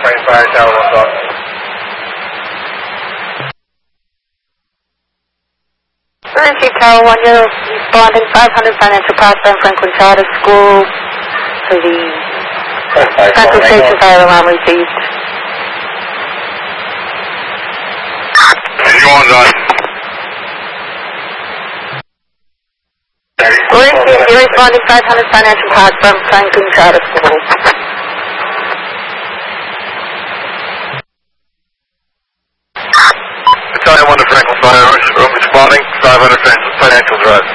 Frank Fire Tower 1 Dog. Emergency Tower 1, you're responding 500 Financial Prospect Franklin Charter School for the Central Station fire alarm received. You on done? You're responding 500 Financial Prospect Franklin Charter School. Battalion 1 to Franklin Fire, responding 500 Financial Drive.